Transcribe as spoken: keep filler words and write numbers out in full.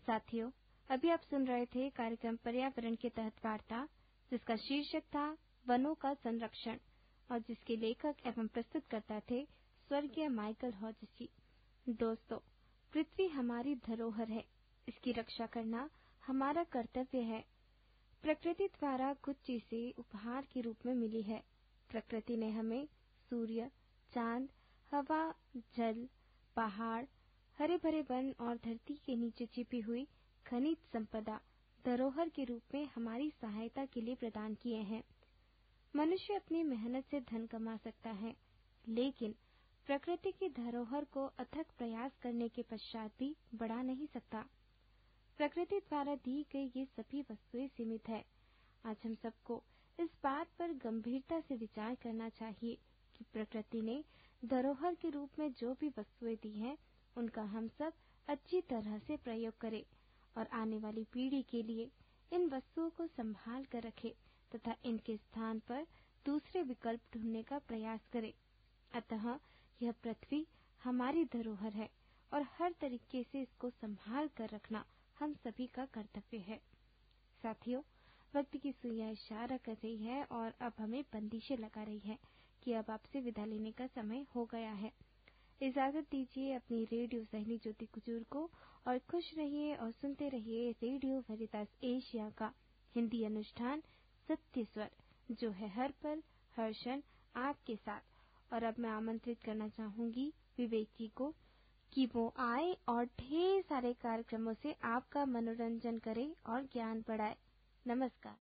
साथियों, अभी आप सुन रहे थे कार्यक्रम पर्यावरण के तहत वार्ता, जिसका शीर्षक था वनों का संरक्षण और जिसके लेखक एवं प्रस्तुतकर्ता थे स्वर्गीय माइकल हॉज जी। दोस्तों, पृथ्वी हमारी धरोहर है, इसकी रक्षा करना हमारा कर्तव्य है। प्रकृति द्वारा कुछ चीजें उपहार के रूप में मिली है। प्रकृति ने हमें सूर्य, चांद, हवा, जल, पहाड़, हरे भरे वन और धरती के नीचे छिपी हुई खनिज संपदा धरोहर के रूप में हमारी सहायता के लिए प्रदान किए हैं। मनुष्य अपनी मेहनत से धन कमा सकता है, लेकिन प्रकृति की धरोहर को अथक प्रयास करने के पश्चात भी बढ़ा नहीं सकता। प्रकृति द्वारा दी गई ये सभी वस्तुएं सीमित है। आज हम सबको इस बात पर गंभीरता से विचार करना चाहिए कि प्रकृति ने धरोहर के रूप में जो भी वस्तुएं दी हैं, उनका हम सब अच्छी तरह से प्रयोग करें और आने वाली पीढ़ी के लिए इन वस्तुओं को संभाल कर रखें तथा इनके स्थान पर दूसरे विकल्प ढूंढने का प्रयास करें। अतः यह पृथ्वी हमारी धरोहर है और हर तरीके से इसको संभाल कर रखना हम सभी का कर्तव्य है। साथियों, वक्त की सुइयां इशारा कर रही है और अब हमें बंदिशें लगा रही है कि अब आपसे विदा लेने का समय हो गया है। इजाजत दीजिए अपनी रेडियो सहेली ज्योति कुजूर को और खुश रहिए और सुनते रहिए रेडियो वेरितास एशिया का हिंदी अनुष्ठान सत्य स्वर, जो है हर पल हर क्षण आपके साथ। और अब मैं आमंत्रित करना चाहूंगी विवेक जी को कि वो आए और ढेर सारे कार्यक्रमों से आपका मनोरंजन करे और ज्ञान बढ़ाए। नमस्कार।